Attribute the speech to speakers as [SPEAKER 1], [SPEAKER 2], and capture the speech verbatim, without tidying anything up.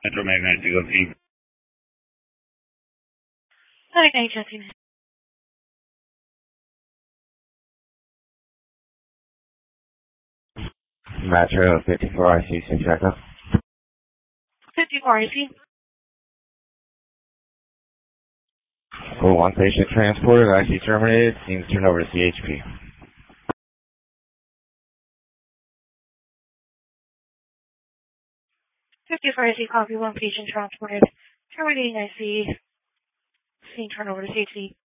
[SPEAKER 1] Electromagnetic of E.
[SPEAKER 2] Hi, night, gentlemen.
[SPEAKER 3] Metro fifty-four I C six Echo.
[SPEAKER 2] fifty-four I C.
[SPEAKER 3] Oh, one patient transported, I C terminated, seems turned over to C H P.
[SPEAKER 2] fifty-four I C, copy, one patient transported. Terminating I C. Seeing turnover to C H P.